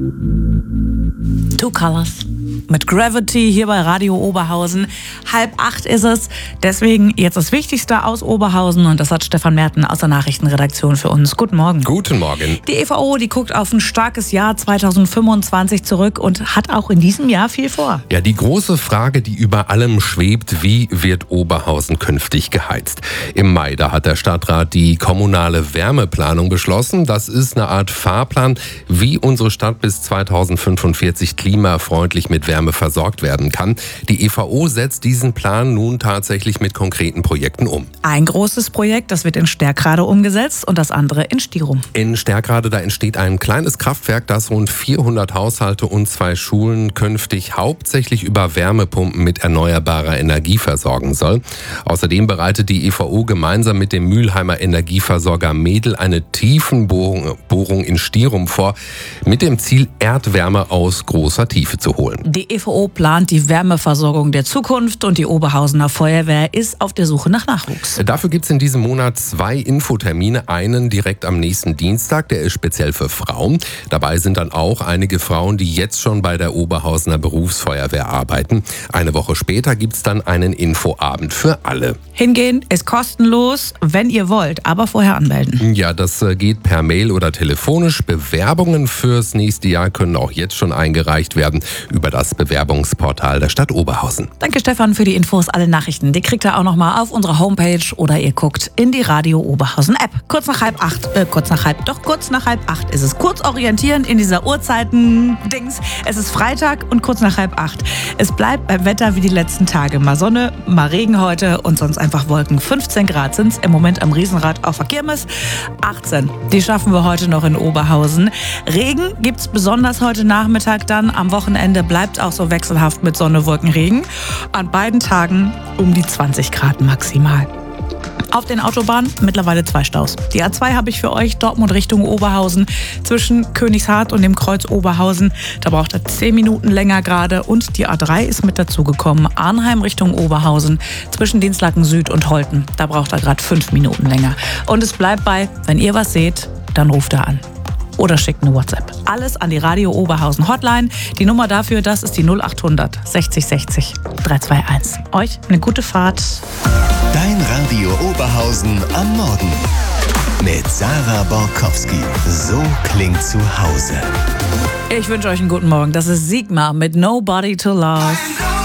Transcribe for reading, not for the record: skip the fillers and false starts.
Two Colors mit Gravity hier bei Radio Oberhausen. 7:30 ist es. Deswegen jetzt das Wichtigste aus Oberhausen. Und das hat Stefan Merten aus der Nachrichtenredaktion für uns. Guten Morgen. Guten Morgen. Die EVO, die guckt auf ein starkes Jahr 2025 zurück und hat auch in diesem Jahr viel vor. Ja, die große Frage, die über allem schwebt: Wie wird Oberhausen künftig geheizt? Im Mai, da hat der Stadtrat die kommunale Wärmeplanung beschlossen. Das ist eine Art Fahrplan, wie unsere Stadt bis 2045 klimafreundlich mit Wärme versorgt werden kann. Die EVO setzt diesen Plan nun tatsächlich mit konkreten Projekten um. Ein großes Projekt, das wird in Stärkrade umgesetzt und das andere in Stirum. In Stärkrade, da entsteht ein kleines Kraftwerk, das rund 400 Haushalte und 2 Schulen künftig hauptsächlich über Wärmepumpen mit erneuerbarer Energie versorgen soll. Außerdem bereitet die EVO gemeinsam mit dem Mülheimer Energieversorger Medel eine Tiefenbohrung in Stirum vor, mit dem Ziel, Erdwärme aus großer Tiefe zu holen. Die EVO plant die Wärmeversorgung der Zukunft und die Oberhausener Feuerwehr ist auf der Suche nach Nachwuchs. Dafür gibt es in diesem Monat 2 Infotermine. Einen direkt am nächsten Dienstag, der ist speziell für Frauen. Dabei sind dann auch einige Frauen, die jetzt schon bei der Oberhausener Berufsfeuerwehr arbeiten. Eine Woche später gibt es dann einen Infoabend für alle. Hingehen ist kostenlos, wenn ihr wollt, aber vorher anmelden. Ja, das geht per Mail oder telefonisch. Bewerbungen fürs nächste Jahr können auch jetzt schon eingereicht werden über das Bewerbungsportal der Stadt Oberhausen. Danke Stefan für die Infos, alle Nachrichten. Die kriegt ihr auch nochmal auf unserer Homepage oder ihr guckt in die Radio Oberhausen App. Kurz nach 7:30 ist es. Kurz orientieren in dieser Uhrzeiten-Dings. Es ist Freitag und kurz nach 7:30. Es bleibt beim Wetter wie die letzten Tage. Mal Sonne, mal Regen heute und sonst einfach Wolken. 15 Grad sind es im Moment am Riesenrad auf der Kirmes. 18, die schaffen wir heute noch in Oberhausen. Regen gibt es besonders heute Nachmittag dann. Am Wochenende bleibt auch so wechselhaft mit Sonne, Wolken, Regen. An beiden Tagen um die 20 Grad maximal. Auf den Autobahnen mittlerweile 2 Staus. Die A2 habe ich für euch, Dortmund Richtung Oberhausen, zwischen Königshardt und dem Kreuz Oberhausen. Da braucht er 10 Minuten länger gerade. Und die A3 ist mit dazugekommen, Arnheim Richtung Oberhausen, zwischen Dinslaken Süd und Holten. Da braucht er gerade 5 Minuten länger. Und es bleibt bei, wenn ihr was seht, dann ruft er an. Oder schickt eine WhatsApp. Alles an die Radio Oberhausen Hotline. Die Nummer dafür, das ist die 0800 60 60 321. Euch eine gute Fahrt. Dein Radio Oberhausen am Morgen. Mit Sarah Borkowski. So klingt zu Hause. Ich wünsche euch einen guten Morgen. Das ist Sigmar mit Nobody to Love.